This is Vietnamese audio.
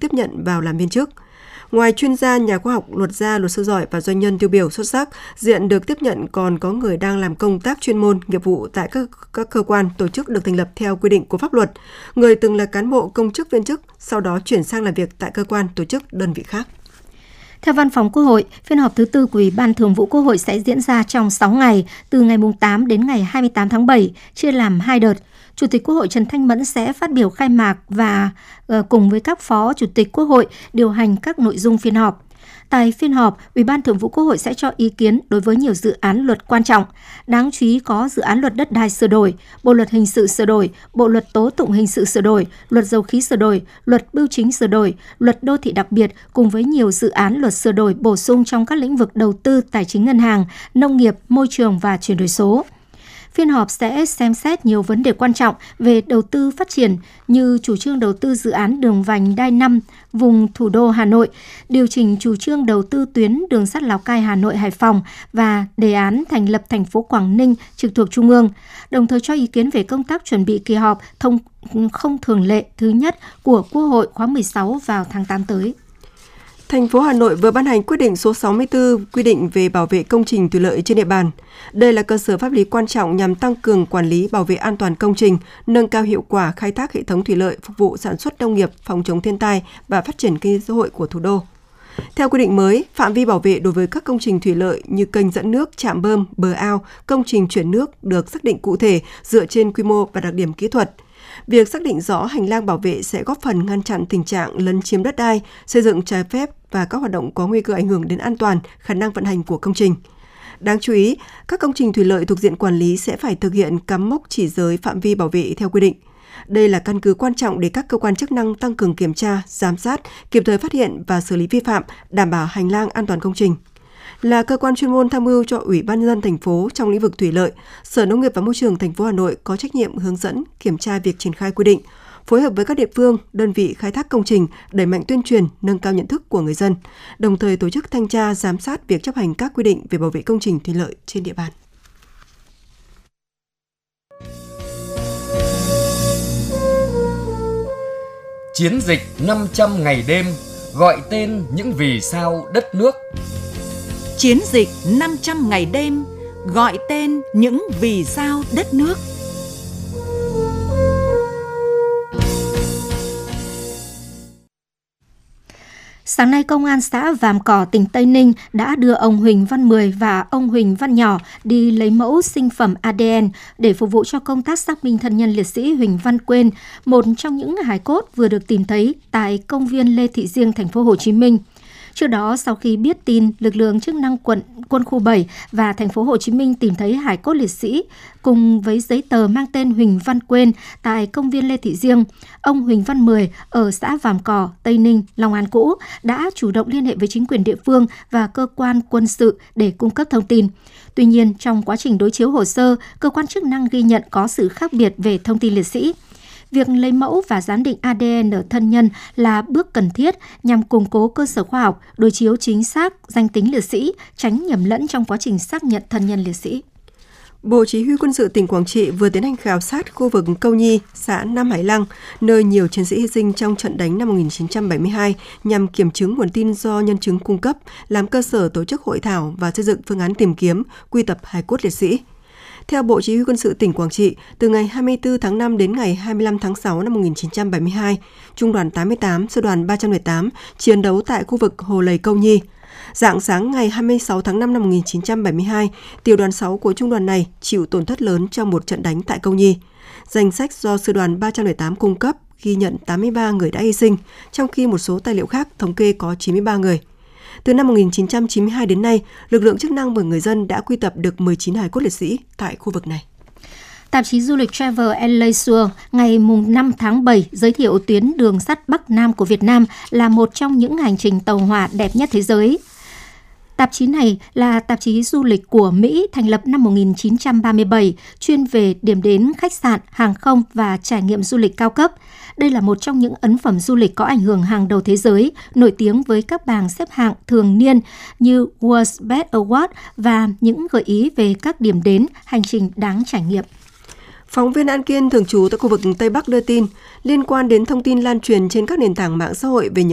tiếp nhận vào làm viên chức. Ngoài chuyên gia, nhà khoa học, luật gia, luật sư giỏi và doanh nhân tiêu biểu xuất sắc, diện được tiếp nhận còn có người đang làm công tác chuyên môn, nghiệp vụ tại các cơ quan, tổ chức được thành lập theo quy định của pháp luật, người từng là cán bộ, công chức, viên chức, sau đó chuyển sang làm việc tại cơ quan, tổ chức, đơn vị khác. Theo Văn phòng Quốc hội, phiên họp thứ tư của Ủy ban Thường vụ Quốc hội sẽ diễn ra trong 6 ngày, từ ngày 8 đến ngày 28 tháng 7, chia làm 2 đợt. Chủ tịch Quốc hội Trần Thanh Mẫn sẽ phát biểu khai mạc và cùng với các phó Chủ tịch Quốc hội điều hành các nội dung phiên họp. Tại phiên họp, Ủy ban Thường vụ Quốc hội sẽ cho ý kiến đối với nhiều dự án luật quan trọng. Đáng chú ý có dự án luật đất đai sửa đổi, bộ luật hình sự sửa đổi, bộ luật tố tụng hình sự sửa đổi, luật dầu khí sửa đổi, luật bưu chính sửa đổi, luật đô thị đặc biệt cùng với nhiều dự án luật sửa đổi bổ sung trong các lĩnh vực đầu tư, tài chính ngân hàng, nông nghiệp, môi trường và chuyển đổi số. Phiên họp sẽ xem xét nhiều vấn đề quan trọng về đầu tư phát triển như chủ trương đầu tư dự án đường vành đai 5 vùng thủ đô Hà Nội, điều chỉnh chủ trương đầu tư tuyến đường sắt Lào Cai, Hà Nội, Hải Phòng và đề án thành lập thành phố Quảng Ninh trực thuộc Trung ương, đồng thời cho ý kiến về công tác chuẩn bị kỳ họp không thường lệ thứ nhất của Quốc hội khóa 16 vào tháng 8 tới. Thành phố Hà Nội vừa ban hành quyết định số 64 quy định về bảo vệ công trình thủy lợi trên địa bàn. Đây là cơ sở pháp lý quan trọng nhằm tăng cường quản lý bảo vệ an toàn công trình, nâng cao hiệu quả khai thác hệ thống thủy lợi phục vụ sản xuất nông nghiệp, phòng chống thiên tai và phát triển kinh tế xã hội của thủ đô. Theo quy định mới, phạm vi bảo vệ đối với các công trình thủy lợi như kênh dẫn nước, trạm bơm, bờ ao, công trình chuyển nước được xác định cụ thể dựa trên quy mô và đặc điểm kỹ thuật. Việc xác định rõ hành lang bảo vệ sẽ góp phần ngăn chặn tình trạng lấn chiếm đất đai, xây dựng trái phép và các hoạt động có nguy cơ ảnh hưởng đến an toàn, khả năng vận hành của công trình. Đáng chú ý, các công trình thủy lợi thuộc diện quản lý sẽ phải thực hiện cắm mốc chỉ giới phạm vi bảo vệ theo quy định. Đây là căn cứ quan trọng để các cơ quan chức năng tăng cường kiểm tra, giám sát, kịp thời phát hiện và xử lý vi phạm, đảm bảo hành lang an toàn công trình. Là cơ quan chuyên môn tham mưu cho Ủy ban nhân dân thành phố trong lĩnh vực thủy lợi, Sở Nông nghiệp và Môi trường thành phố Hà Nội có trách nhiệm hướng dẫn, kiểm tra việc triển khai quy định, phối hợp với các địa phương, đơn vị khai thác công trình, đẩy mạnh tuyên truyền, nâng cao nhận thức của người dân, đồng thời tổ chức thanh tra, giám sát việc chấp hành các quy định về bảo vệ công trình thủy lợi trên địa bàn. Chiến dịch 500 ngày đêm gọi tên những vì sao đất nước. Chiến dịch 500 ngày đêm gọi tên những vì sao đất nước. Sáng nay, Công an xã Vàm Cỏ, tỉnh Tây Ninh đã đưa ông Huỳnh Văn Mười và ông Huỳnh Văn Nhỏ đi lấy mẫu sinh phẩm ADN để phục vụ cho công tác xác minh thân nhân liệt sĩ Huỳnh Văn Quên, một trong những hài cốt vừa được tìm thấy tại công viên Lê Thị Riêng, thành phố Hồ Chí Minh. Trước đó, sau khi biết tin, lực lượng chức năng quân khu 7 và thành phố Hồ Chí Minh tìm thấy hài cốt liệt sĩ cùng với giấy tờ mang tên Huỳnh Văn Quên tại công viên Lê Thị Riêng, ông Huỳnh Văn Mười ở xã Vàm Cỏ, Tây Ninh, Long An cũ đã chủ động liên hệ với chính quyền địa phương và cơ quan quân sự để cung cấp thông tin. Tuy nhiên, trong quá trình đối chiếu hồ sơ, cơ quan chức năng ghi nhận có sự khác biệt về thông tin liệt sĩ. Việc lấy mẫu và giám định ADN ở thân nhân là bước cần thiết nhằm củng cố cơ sở khoa học, đối chiếu chính xác danh tính liệt sĩ, tránh nhầm lẫn trong quá trình xác nhận thân nhân liệt sĩ. Bộ Chỉ huy Quân sự tỉnh Quảng Trị vừa tiến hành khảo sát khu vực Câu Nhi, xã Nam Hải Lăng, nơi nhiều chiến sĩ hy sinh trong trận đánh năm 1972 nhằm kiểm chứng nguồn tin do nhân chứng cung cấp, làm cơ sở tổ chức hội thảo và xây dựng phương án tìm kiếm, quy tập hài cốt liệt sĩ. Theo Bộ Chỉ huy Quân sự tỉnh Quảng Trị, từ ngày 24 tháng 5 đến ngày 25 tháng 6 năm 1972, Trung đoàn 88, Sư đoàn 318 chiến đấu tại khu vực Hồ Lầy Câu Nhi. Rạng sáng ngày 26 tháng 5 năm 1972, tiểu đoàn 6 của trung đoàn này chịu tổn thất lớn trong một trận đánh tại Câu Nhi. Danh sách do Sư đoàn 318 cung cấp ghi nhận 83 người đã hy sinh, trong khi một số tài liệu khác thống kê có 93 người. Từ năm 1992 đến nay, lực lượng chức năng và người dân đã quy tập được 19 hài cốt liệt sĩ tại khu vực này. Tạp chí du lịch Travel and Leisure ngày 5 tháng 7 giới thiệu tuyến đường sắt Bắc Nam của Việt Nam là một trong những hành trình tàu hỏa đẹp nhất thế giới. Tạp chí này là tạp chí du lịch của Mỹ thành lập năm 1937, chuyên về điểm đến khách sạn, hàng không và trải nghiệm du lịch cao cấp. Đây là một trong những ấn phẩm du lịch có ảnh hưởng hàng đầu thế giới, nổi tiếng với các bảng xếp hạng thường niên như World's Best Award và những gợi ý về các điểm đến, hành trình đáng trải nghiệm. Phóng viên An Kiên thường trú tại khu vực Tây Bắc đưa tin liên quan đến thông tin lan truyền trên các nền tảng mạng xã hội về